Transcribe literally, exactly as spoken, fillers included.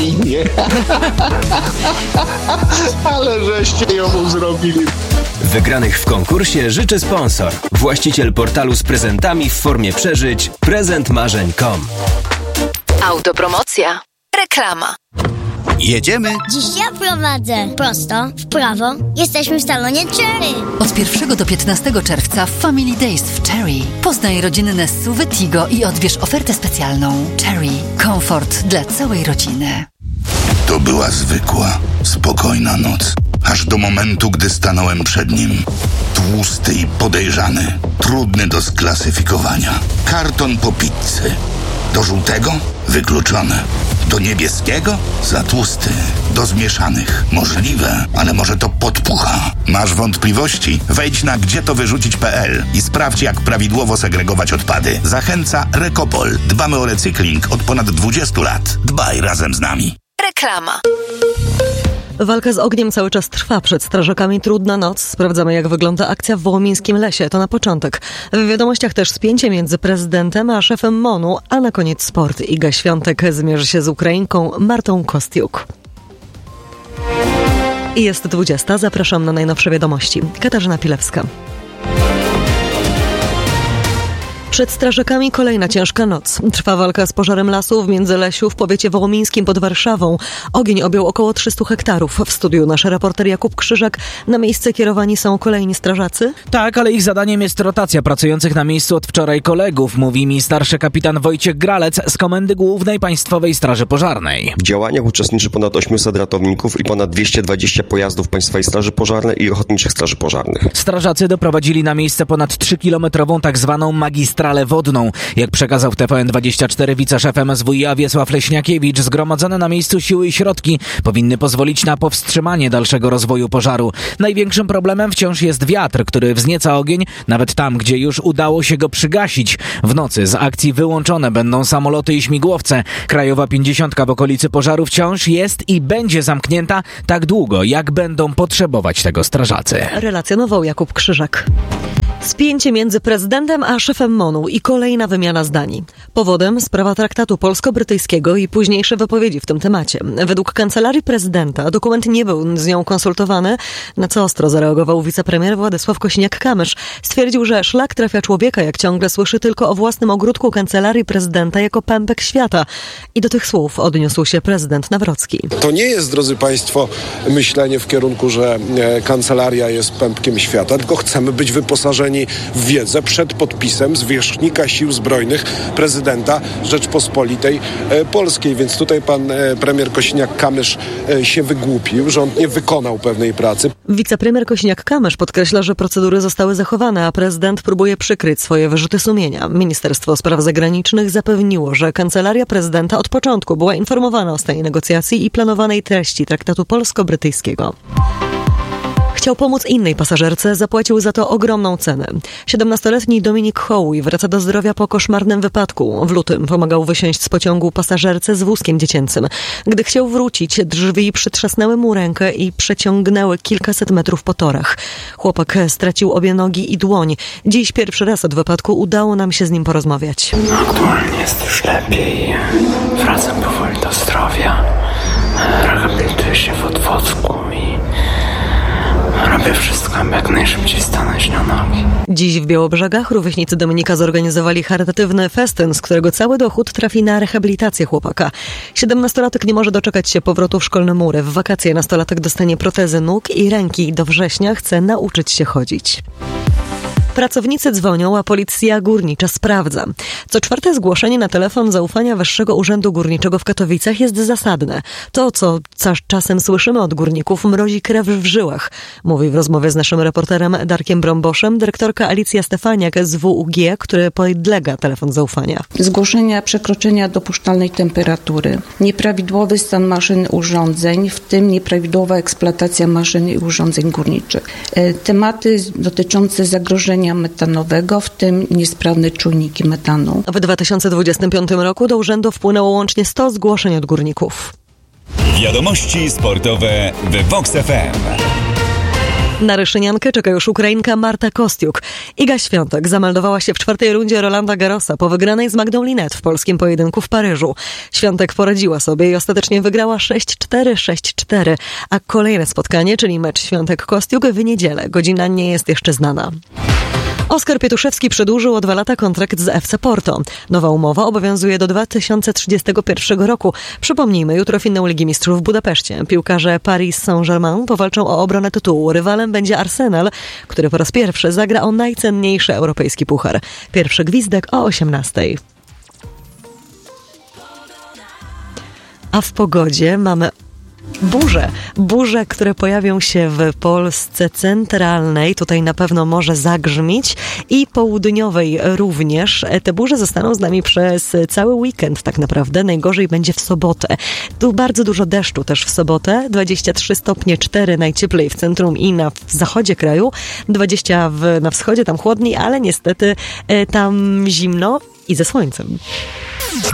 nie. Ale żeście ją zrobili. Wygranych w konkursie życzy sponsor. Właściciel portalu z prezentami w formie przeżyć prezent marzeń kropka com. Autopromocja. Reklama. Jedziemy? Dziś ja prowadzę. Prosto, w prawo. Jesteśmy w salonie Cherry. Od pierwszego do piętnastego czerwca w Family Days w Cherry. Poznaj rodzinne S U V Tigo i odbierz ofertę specjalną. Cherry. Komfort dla całej rodziny. To była zwykła, spokojna noc. Aż do momentu, gdy stanąłem przed nim. Tłusty i podejrzany. Trudny do sklasyfikowania. Karton po pizzy. Do żółtego? Wykluczone. Do niebieskiego? Za tłusty. Do zmieszanych? Możliwe, ale może to podpucha. Masz wątpliwości? Wejdź na gdzie to wyrzucić kropka pe el i sprawdź, jak prawidłowo segregować odpady. Zachęca Recopol. Dbamy o recykling od ponad dwudziestu lat. Dbaj razem z nami. Reklama. Walka z ogniem cały czas trwa. Przed strażakami trudna noc. Sprawdzamy, jak wygląda akcja w Wołomińskim Lesie. To na początek. W wiadomościach też spięcie między prezydentem a szefem MON-u, a na koniec sport. Iga Świątek zmierzy się z Ukrainką Martą Kostiuk. I jest dwudziesta. Zapraszam na najnowsze wiadomości. Katarzyna Pilewska. Przed strażakami kolejna ciężka noc. Trwa walka z pożarem lasu w Międzylesiu w powiecie wołomińskim pod Warszawą. Ogień objął około trzystu hektarów. W studiu nasz reporter Jakub Krzyżak. Na miejsce kierowani są kolejni strażacy? Tak, ale ich zadaniem jest rotacja pracujących na miejscu od wczoraj kolegów, mówi mi starszy kapitan Wojciech Gralec z Komendy Głównej Państwowej Straży Pożarnej. W działaniach uczestniczy ponad osiemset ratowników i ponad dwieście dwadzieścia pojazdów Państwowej Straży Pożarnej i Ochotniczych Straży Pożarnych. Strażacy doprowadzili na miejsce ponad trzykilometrową tak zwaną magistralę wodną. Jak przekazał w T V N dwadzieścia cztery wiceszef M S W i A Wiesław Leśniakiewicz, zgromadzone na miejscu siły i środki powinny pozwolić na powstrzymanie dalszego rozwoju pożaru. Największym problemem wciąż jest wiatr, który wznieca ogień nawet tam, gdzie już udało się go przygasić. W nocy z akcji wyłączone będą samoloty i śmigłowce. Krajowa pięćdziesiątka w okolicy pożaru wciąż jest i będzie zamknięta tak długo, jak będą potrzebować tego strażacy. Relacjonował Jakub Krzyżak. Spięcie między prezydentem a szefem MON-u i kolejna wymiana zdań. Powodem sprawa traktatu polsko-brytyjskiego i późniejsze wypowiedzi w tym temacie. Według kancelarii prezydenta dokument nie był z nią konsultowany, na co ostro zareagował wicepremier Władysław Kosiniak-Kamysz. Stwierdził, że szlak trafia człowieka, jak ciągle słyszy tylko o własnym ogródku kancelarii prezydenta jako pępek świata. I do tych słów odniósł się prezydent Nawrocki. To nie jest, drodzy państwo, myślenie w kierunku, że kancelaria jest pępkiem świata, tylko chcemy być wyposażeni w wiedzę przed podpisem zwierzchnika Sił Zbrojnych prezydenta Rzeczpospolitej Polskiej. Więc tutaj pan premier Kosiniak-Kamysz się wygłupił, że on nie wykonał pewnej pracy. Wicepremier Kosiniak-Kamysz podkreśla, że procedury zostały zachowane, a prezydent próbuje przykryć swoje wyrzuty sumienia. Ministerstwo Spraw Zagranicznych zapewniło, że kancelaria prezydenta od początku była informowana o stanie negocjacji i planowanej treści traktatu polsko-brytyjskiego. Chciał pomóc innej pasażerce, zapłacił za to ogromną cenę. siedemnastoletni Dominik Hołuj wraca do zdrowia po koszmarnym wypadku. W lutym pomagał wysiąść z pociągu pasażerce z wózkiem dziecięcym. Gdy chciał wrócić, drzwi przytrzasnęły mu rękę i przeciągnęły kilkaset metrów po torach. Chłopak stracił obie nogi i dłoń. Dziś pierwszy raz od wypadku udało nam się z nim porozmawiać. Aktualnie jest już lepiej. Wracam powoli do zdrowia. Rehabilituję się w Otwocku i robię wszystko, aby jak najszybciej stanąć na nogi. Dziś w Białobrzegach rówieśnicy Dominika zorganizowali charytatywny festyn, z którego cały dochód trafi na rehabilitację chłopaka. Siedemnastolatek nie może doczekać się powrotu w szkolne mury. W wakacje nastolatek dostanie protezy nóg i ręki. Do września chce nauczyć się chodzić. Pracownicy dzwonią, a policja górnicza sprawdza. Co czwarte zgłoszenie na telefon zaufania Wyższego Urzędu Górniczego w Katowicach jest zasadne. To, co czasem słyszymy od górników, mrozi krew w żyłach, mówi w rozmowie z naszym reporterem Darkiem Brąboszem dyrektorka Alicja Stefaniak z W U G, który podlega telefon zaufania. Zgłoszenia przekroczenia dopuszczalnej temperatury, nieprawidłowy stan maszyn i urządzeń, w tym nieprawidłowa eksploatacja maszyn i urządzeń górniczych. Tematy dotyczące zagrożenia metanowego, w tym niesprawne czujniki metanu. W dwa tysiące dwudziestym piątym roku do urzędu wpłynęło łącznie sto zgłoszeń od górników. Wiadomości sportowe w Vox F M. Na Ryszyniankę czeka już Ukrainka Marta Kostiuk. Iga Świątek zameldowała się w czwartej rundzie Rolanda Garrosa po wygranej z Magdą Linette w polskim pojedynku w Paryżu. Świątek poradziła sobie i ostatecznie wygrała sześć cztery, sześć cztery, a kolejne spotkanie, czyli mecz Świątek-Kostiuk w niedzielę. Godzina nie jest jeszcze znana. Oskar Pietuszewski przedłużył o dwa lata kontrakt z F C Porto. Nowa umowa obowiązuje do dwa tysiące trzydziestego pierwszego roku. Przypomnijmy, jutro finał Ligi Mistrzów w Budapeszcie. Piłkarze Paris Saint-Germain powalczą o obronę tytułu. Rywalem będzie Arsenal, który po raz pierwszy zagra o najcenniejszy europejski puchar. Pierwszy gwizdek o osiemnastej. A w pogodzie mamy burze. Burze, które pojawią się w Polsce centralnej, tutaj na pewno może zagrzmić, i południowej również. Te burze zostaną z nami przez cały weekend tak naprawdę. Najgorzej będzie w sobotę. Tu bardzo dużo deszczu też w sobotę. dwadzieścia trzy stopnie cztery najcieplej w centrum i na zachodzie kraju. dwadzieścia w, na wschodzie, tam chłodniej, ale niestety tam zimno i ze słońcem.